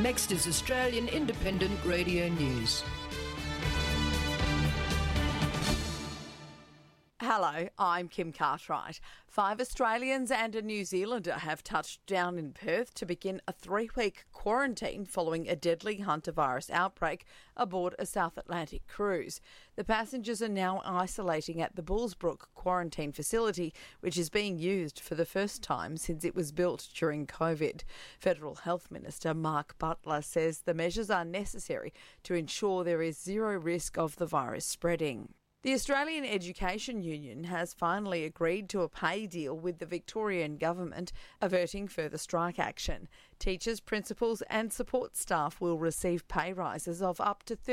Next is Australian Independent Radio News. Hello, I'm Kim Cartwright. 5 Australians and a New Zealander have touched down in Perth to begin a 3-week quarantine following a deadly hantavirus outbreak aboard a South Atlantic cruise. The passengers are now isolating at the Bullsbrook quarantine facility, which is being used for the first time since it was built during COVID. Federal Health Minister Mark Butler says the measures are necessary to ensure there is zero risk of the virus spreading. The Australian Education Union has finally agreed to a pay deal with the Victorian government, averting further strike action. Teachers, principals and support staff will receive pay rises of up to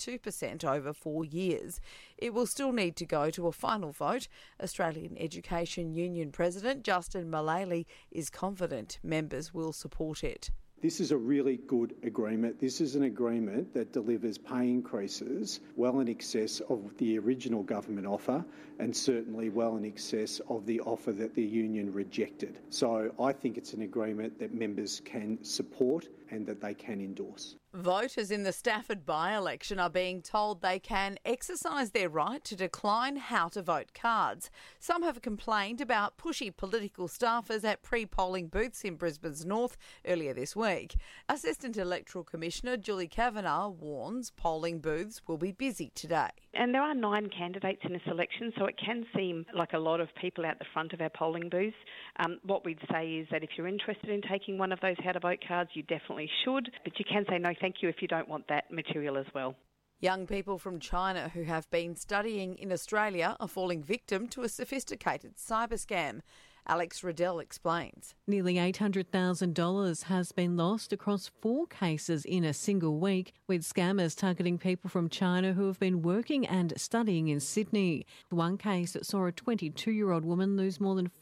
32% over 4 years. It will still need to go to a final vote. Australian Education Union President Justin Mullally is confident members will support it. This is a really good agreement. This is an agreement that delivers pay increases well in excess of the original government offer and certainly well in excess of the offer that the union rejected. So I think it's an agreement that members can support and that they can endorse. Voters in the Stafford by-election are being told they can exercise their right to decline how-to-vote cards. Some have complained about pushy political staffers at pre-polling booths in Brisbane's north earlier this week. Assistant Electoral Commissioner Julie Kavanagh warns polling booths will be busy today. And there are 9 candidates in this election, so it can seem like a lot of people out the front of our polling booths. What we'd say is that if you're interested in taking one of those how-to-vote cards, you definitely should, but you can say no thank you if you don't want that material as well. Young people from China who have been studying in Australia are falling victim to a sophisticated cyber scam. Alex Riddell explains. Nearly $800,000 has been lost across 4 cases in a single week, with scammers targeting people from China who have been working and studying in Sydney. One case saw a 22-year-old woman lose more than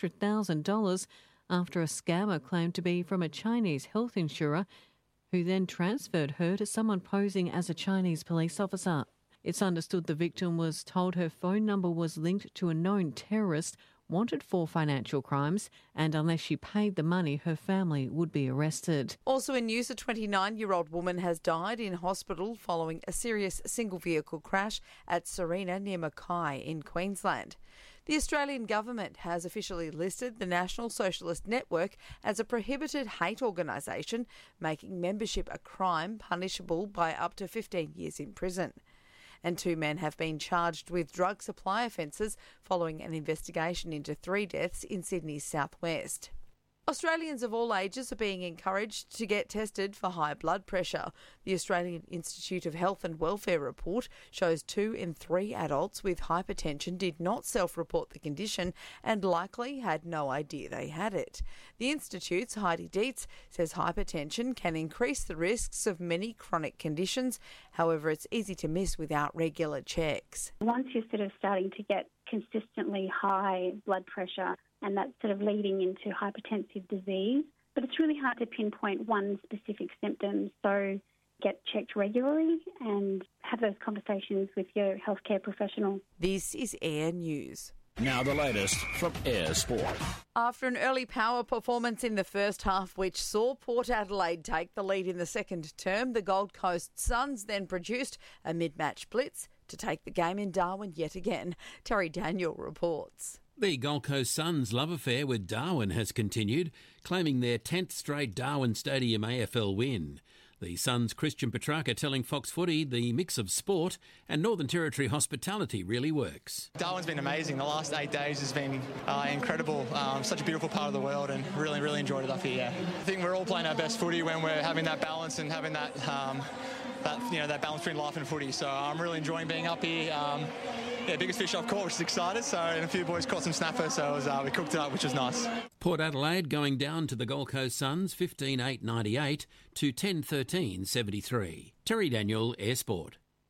$400,000 after a scammer claimed to be from a Chinese health insurer, who then transferred her to someone posing as a Chinese police officer. It's understood the victim was told her phone number was linked to a known terrorist wanted for financial crimes, and unless she paid the money, her family would be arrested. Also in news, a 29-year-old woman has died in hospital following a serious single-vehicle crash at Serena near Mackay in Queensland. The Australian government has officially listed the National Socialist Network as a prohibited hate organisation, making membership a crime punishable by up to 15 years in prison. And 2 men have been charged with drug supply offences following an investigation into 3 deaths in Sydney's southwest. Australians of all ages are being encouraged to get tested for high blood pressure. The Australian Institute of Health and Welfare report shows 2 in 3 adults with hypertension did not self-report the condition and likely had no idea they had it. The Institute's Heidi Dietz says hypertension can increase the risks of many chronic conditions. However, it's easy to miss without regular checks. Once you're sort of starting to get consistently high blood pressure, and that's sort of leading into hypertensive disease. But it's really hard to pinpoint one specific symptom. So get checked regularly and have those conversations with your healthcare professional. This is Air News. Now the latest from Air Sport. After an early power performance in the first half, which saw Port Adelaide take the lead in the second term, the Gold Coast Suns then produced a mid-match blitz to take the game in Darwin yet again. Terry Daniel reports. The Gold Coast Suns' love affair with Darwin has continued, claiming their 10th straight Darwin Stadium AFL win. The Suns' Christian Petrarca telling Fox Footy the mix of sport and Northern Territory hospitality really works. Darwin's been amazing. The last 8 days has been incredible. Such a beautiful part of the world, and really enjoyed it up here. I think we're all playing our best footy when we're having that balance and having that balance between life and footy. So I'm really enjoying being up here. Biggest fish I've caught, which is excited. So, and a few boys caught some snapper, so we cooked it up, which was nice. Port Adelaide going down to the Gold Coast Suns 15-8-98 to 10-13-73. Terry Daniel, Air Sport.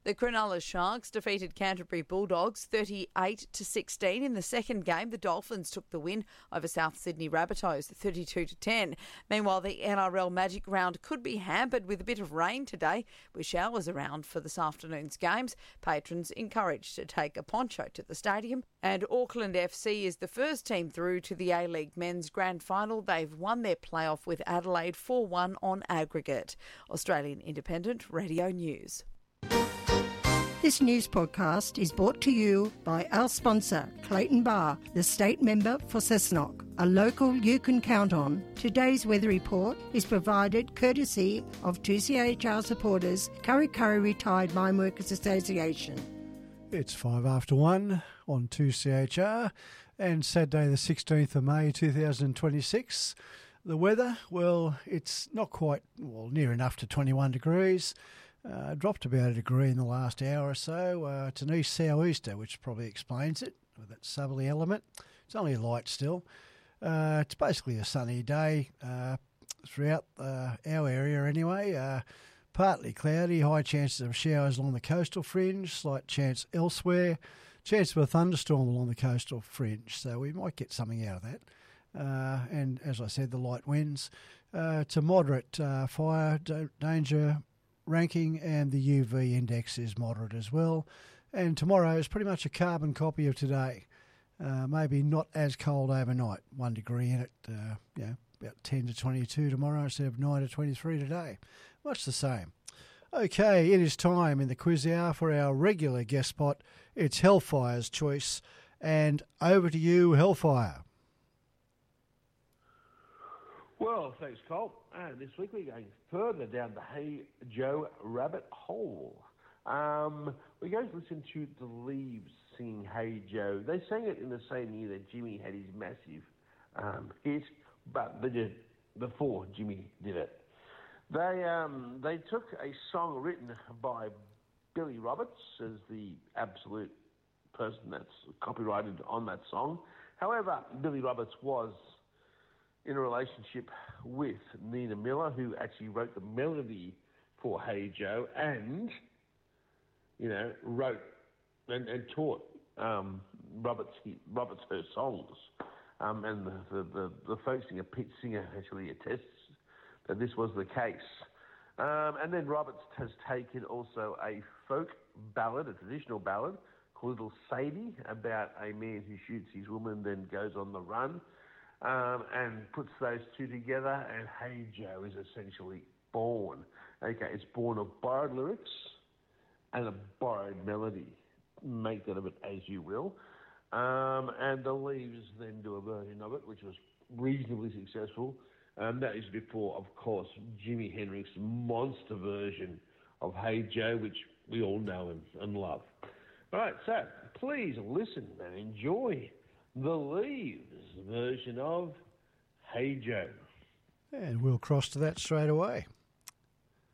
The Cronulla Sharks defeated Canterbury Bulldogs 38-16 in the second game. The Dolphins took the win over South Sydney Rabbitohs 32-10. Meanwhile, the NRL Magic Round could be hampered with a bit of rain today, with showers around for this afternoon's games. Patrons encouraged to take a poncho to the stadium. And Auckland FC is the first team through to the A-League Men's Grand Final. They've won their playoff with Adelaide 4-1 on aggregate. Australian Independent Radio News. This news podcast is brought to you by our sponsor, Clayton Bar, the state member for Cessnock, a local you can count on. Today's weather report is provided courtesy of 2CHR supporters, Kurri Kurri Retired Mine Workers Association. It's 1:05 on 2CHR and Saturday the 16th of May 2026. The weather, well, it's not quite, near enough to 21 degrees. Dropped about a degree in the last hour or so. It's an east southeaster, which probably explains it with that southerly element. It's only light still. It's basically a sunny day throughout our area anyway. Partly cloudy, high chances of showers along the coastal fringe, slight chance elsewhere. Chance of a thunderstorm along the coastal fringe, so we might get something out of that. And as I said, the light winds. It's a moderate fire danger ranking, and the UV index is moderate as well. And tomorrow is pretty much a carbon copy of today. Maybe not as cold overnight, 1 degree in it, about 10 to 22 tomorrow instead of 9 to 23 today. Much the same. Okay, it is time in the quiz hour for our regular guest spot. It's Hellfire's Choice, and over to you, Hellfire. Well, thanks, Colt. And this week we're going further down the Hey Joe rabbit hole. We're going to listen to the Leaves singing Hey Joe. They sang it in the same year that Jimmy had his massive hit, but before Jimmy did it. They took a song written by Billy Roberts as the absolute person that's copyrighted on that song. However, Billy Roberts was in a relationship with Nina Miller, who actually wrote the melody for Hey Joe and, wrote and taught Roberts her songs. And the folk singer, Pete Singer, actually attests that this was the case. And then Roberts has taken also a folk ballad, a traditional ballad, called Little Sadie, about a man who shoots his woman, then goes on the run. And puts those two together, and Hey Joe is essentially born. Okay, it's born of borrowed lyrics and a borrowed melody. Make that of it as you will. And the Leaves then do a version of it, which was reasonably successful. That is before, of course, Jimi Hendrix's monster version of Hey Joe, which we all know and love. All right, so please listen and enjoy the Leaves version of Hey Joe. And we'll cross to that straight away.